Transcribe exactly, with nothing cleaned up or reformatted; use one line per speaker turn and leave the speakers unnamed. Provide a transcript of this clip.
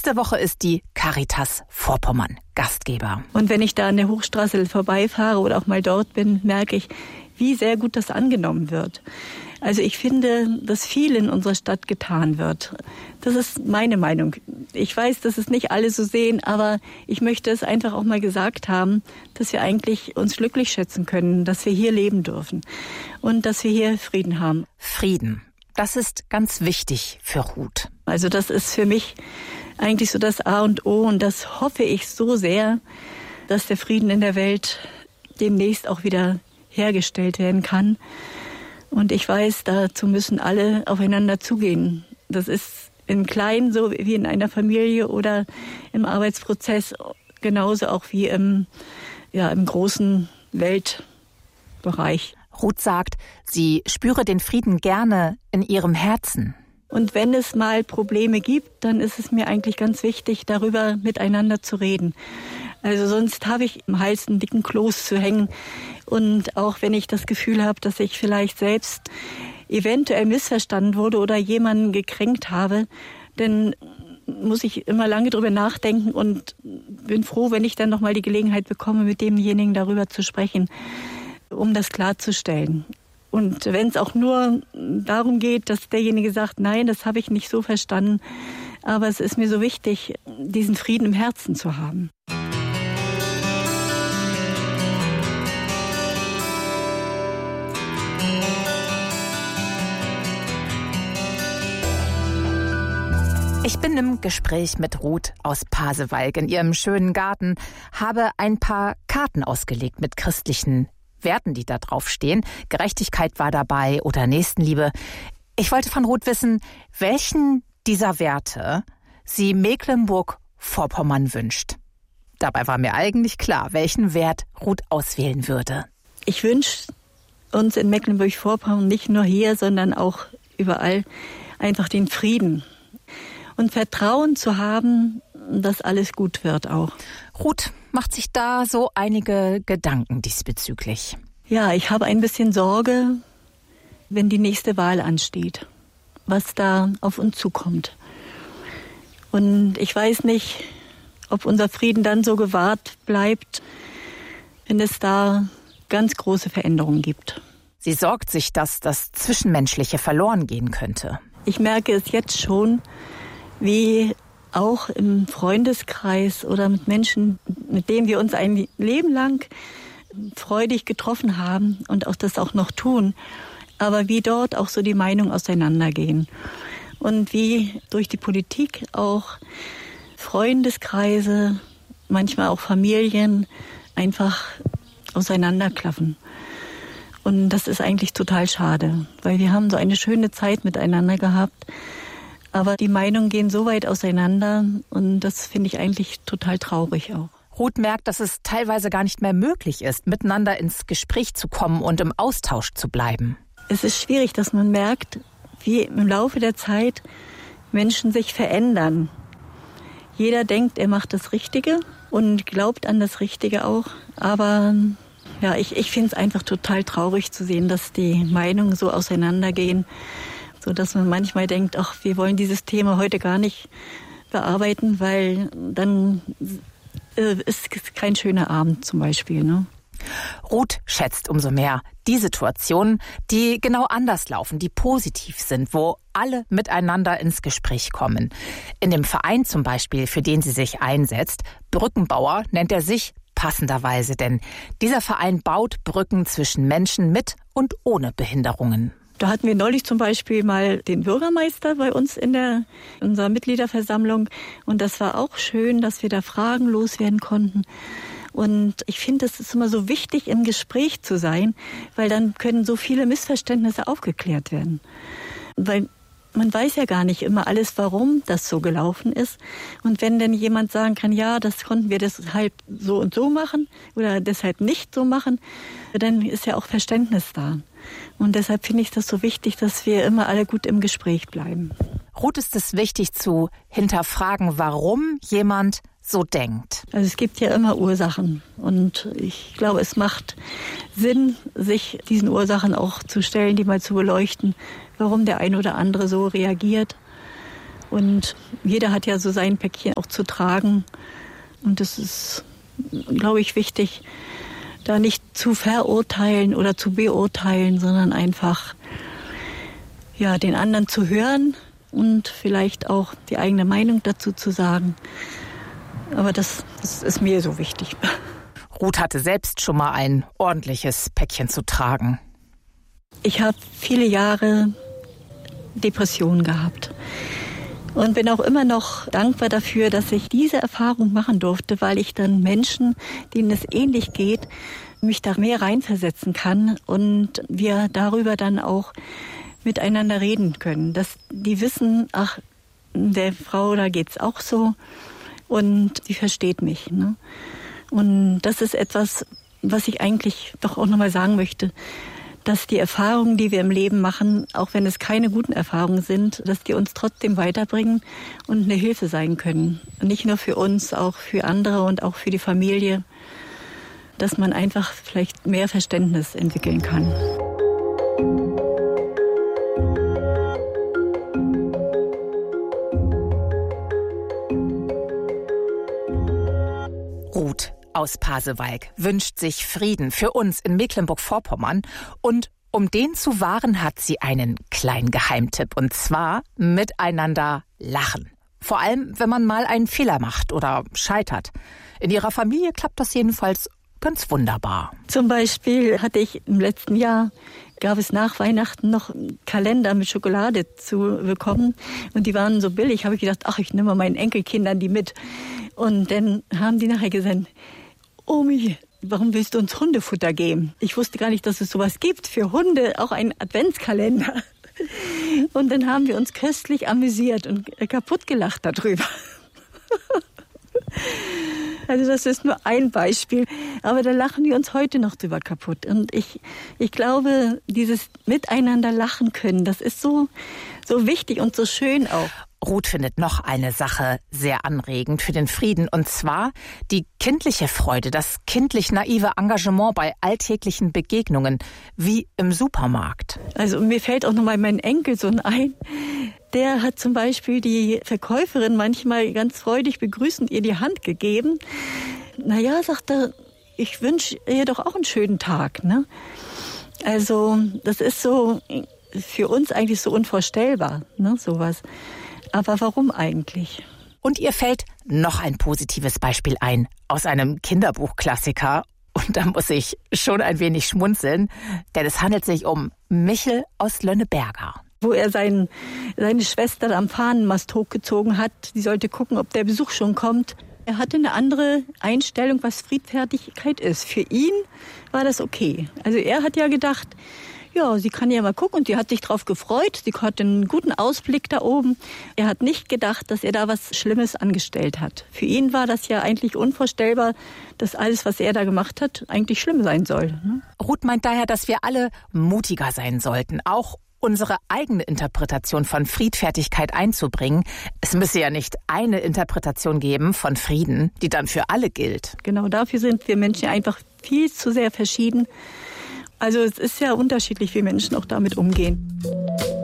Nächste Woche ist die Caritas Vorpommern Gastgeber.
Und wenn ich da an der Hochstraße vorbeifahre oder auch mal dort bin, merke ich, wie sehr gut das angenommen wird. Also ich finde, dass viel in unserer Stadt getan wird. Das ist meine Meinung. Ich weiß, dass es nicht alle so sehen, aber ich möchte es einfach auch mal gesagt haben, dass wir eigentlich uns glücklich schätzen können, dass wir hier leben dürfen und dass wir hier Frieden haben.
Frieden, das ist ganz wichtig für Ruth.
Also das ist für mich eigentlich so das A und O und das hoffe ich so sehr, dass der Frieden in der Welt demnächst auch wieder hergestellt werden kann. Und ich weiß, dazu müssen alle aufeinander zugehen. Das ist im Kleinen so wie in einer Familie oder im Arbeitsprozess, genauso auch wie im, ja, im großen Weltbereich.
Ruth sagt, sie spüre den Frieden gerne in ihrem Herzen.
Und wenn es mal Probleme gibt, dann ist es mir eigentlich ganz wichtig, darüber miteinander zu reden. Also sonst habe ich im Hals einen dicken Kloß zu hängen. Und auch wenn ich das Gefühl habe, dass ich vielleicht selbst eventuell missverstanden wurde oder jemanden gekränkt habe, dann muss ich immer lange drüber nachdenken und bin froh, wenn ich dann nochmal die Gelegenheit bekomme, mit demjenigen darüber zu sprechen, um das klarzustellen. Und wenn es auch nur darum geht, dass derjenige sagt, nein, das habe ich nicht so verstanden, aber es ist mir so wichtig, diesen Frieden im Herzen zu haben.
Ich bin im Gespräch mit Ruth aus Pasewalk in ihrem schönen Garten, habe ein paar Karten ausgelegt mit christlichen Werten, die da drauf stehen. Gerechtigkeit war dabei oder Nächstenliebe. Ich wollte von Ruth wissen, welchen dieser Werte sie Mecklenburg-Vorpommern wünscht. Dabei war mir eigentlich klar, welchen Wert Ruth auswählen würde.
Ich wünsche uns in Mecklenburg-Vorpommern nicht nur hier, sondern auch überall einfach den Frieden. Und Vertrauen zu haben, dass alles gut wird auch.
Ruth macht sich da so einige Gedanken diesbezüglich.
Ja, ich habe ein bisschen Sorge, wenn die nächste Wahl ansteht, was da auf uns zukommt. Und ich weiß nicht, ob unser Frieden dann so gewahrt bleibt, wenn es da ganz große Veränderungen gibt.
Sie sorgt sich, dass das Zwischenmenschliche verloren gehen könnte.
Ich merke es jetzt schon, wie auch im Freundeskreis oder mit Menschen, mit denen wir uns ein Leben lang freudig getroffen haben und auch das auch noch tun, aber wie dort auch so die Meinungen auseinandergehen und wie durch die Politik auch Freundeskreise, manchmal auch Familien einfach auseinanderklaffen. Und das ist eigentlich total schade, weil wir haben so eine schöne Zeit miteinander gehabt. Aber die Meinungen gehen so weit auseinander und das finde ich eigentlich total traurig auch.
Ruth merkt, dass es teilweise gar nicht mehr möglich ist, miteinander ins Gespräch zu kommen und im Austausch zu bleiben.
Es ist schwierig, dass man merkt, wie im Laufe der Zeit Menschen sich verändern. Jeder denkt, er macht das Richtige und glaubt an das Richtige auch. Aber ja, ich, ich finde es einfach total traurig zu sehen, dass die Meinungen so auseinandergehen. So dass man manchmal denkt, ach, wir wollen dieses Thema heute gar nicht bearbeiten, weil dann äh, ist es kein schöner Abend zum Beispiel, ne?
Ruth schätzt umso mehr die Situationen, die genau anders laufen, die positiv sind, wo alle miteinander ins Gespräch kommen. In dem Verein zum Beispiel, für den sie sich einsetzt, Brückenbauer nennt er sich passenderweise, denn dieser Verein baut Brücken zwischen Menschen mit und ohne Behinderungen.
Da hatten wir neulich zum Beispiel mal den Bürgermeister bei uns in der in unserer Mitgliederversammlung. Und das war auch schön, dass wir da Fragen loswerden konnten. Und ich finde, es ist immer so wichtig, im Gespräch zu sein, weil dann können so viele Missverständnisse aufgeklärt werden. Weil man weiß ja gar nicht immer alles, warum das so gelaufen ist. Und wenn dann jemand sagen kann, ja, das konnten wir deshalb so und so machen oder deshalb nicht so machen, dann ist ja auch Verständnis da. Und deshalb finde ich das so wichtig, dass wir immer alle gut im Gespräch bleiben.
Ruth ist es wichtig zu hinterfragen, warum jemand so denkt.
Also es gibt ja immer Ursachen und ich glaube, es macht Sinn, sich diesen Ursachen auch zu stellen, die mal zu beleuchten, warum der eine oder andere so reagiert Und jeder hat ja so sein Päckchen auch zu tragen. Und das ist, glaube ich, wichtig, da nicht zu verurteilen oder zu beurteilen, sondern einfach ja, den anderen zu hören und vielleicht auch die eigene Meinung dazu zu sagen. Aber das, das ist mir so wichtig.
Ruth hatte selbst schon mal ein ordentliches Päckchen zu tragen.
Ich habe viele Jahre Depressionen gehabt und bin auch immer noch dankbar dafür, dass ich diese Erfahrung machen durfte, weil ich dann Menschen, denen es ähnlich geht, mich da mehr reinversetzen kann und wir darüber dann auch miteinander reden können. Dass die wissen, ach, der Frau, da geht's auch so und die versteht mich. Ne? Und das ist etwas, was ich eigentlich doch auch nochmal sagen möchte, dass die Erfahrungen, die wir im Leben machen, auch wenn es keine guten Erfahrungen sind, dass die uns trotzdem weiterbringen und eine Hilfe sein können. Und nicht nur für uns, auch für andere und auch für die Familie, dass man einfach vielleicht mehr Verständnis entwickeln kann.
Ruth aus Pasewalk wünscht sich Frieden für uns in Mecklenburg-Vorpommern und um den zu wahren, hat sie einen kleinen Geheimtipp und zwar miteinander lachen. Vor allem, wenn man mal einen Fehler macht oder scheitert. In ihrer Familie klappt das jedenfalls ganz wunderbar.
Zum Beispiel hatte ich im letzten Jahr, gab es nach Weihnachten noch einen Kalender mit Schokolade zu bekommen und die waren so billig, habe ich gedacht, ach, ich nehme mal meinen Enkelkindern die mit. Und dann haben die nachher gesagt, Omi, warum willst du uns Hundefutter geben? Ich wusste gar nicht, dass es sowas gibt für Hunde, auch einen Adventskalender. Und dann haben wir uns köstlich amüsiert und kaputt gelacht darüber. Also das ist nur ein Beispiel, aber da lachen wir uns heute noch drüber kaputt. Und ich, ich glaube, dieses Miteinander lachen können, das ist so, so wichtig und so schön auch.
Ruth findet noch eine Sache sehr anregend für den Frieden, und zwar die kindliche Freude, das kindlich naive Engagement bei alltäglichen Begegnungen, wie im Supermarkt.
Also mir fällt auch nochmal mein Enkelsohn ein. Der hat zum Beispiel die Verkäuferin manchmal ganz freudig begrüßend ihr die Hand gegeben. Naja, sagt er, ich wünsche ihr doch auch einen schönen Tag. Ne? Also das ist so für uns eigentlich so unvorstellbar, ne, sowas. Aber warum eigentlich?
Und ihr fällt noch ein positives Beispiel ein aus einem Kinderbuchklassiker. Und da muss ich schon ein wenig schmunzeln, denn es handelt sich um Michel aus Lönneberger.
Wo er sein, seine Schwester am Fahnenmast hochgezogen hat. Die sollte gucken, ob der Besuch schon kommt. Er hatte eine andere Einstellung, was Friedfertigkeit ist. Für ihn war das okay. Also er hat ja gedacht, ja, sie kann ja mal gucken, und die hat sich drauf gefreut. Sie hatte einen guten Ausblick da oben. Er hat nicht gedacht, dass er da was Schlimmes angestellt hat. Für ihn war das ja eigentlich unvorstellbar, dass alles, was er da gemacht hat, eigentlich schlimm sein soll. Ne?
Ruth meint daher, dass wir alle mutiger sein sollten, auch unsere eigene Interpretation von Friedfertigkeit einzubringen. Es müsse ja nicht eine Interpretation geben von Frieden, die dann für alle gilt.
Genau, dafür sind wir Menschen einfach viel zu sehr verschieden. Also es ist ja unterschiedlich, wie Menschen auch damit umgehen.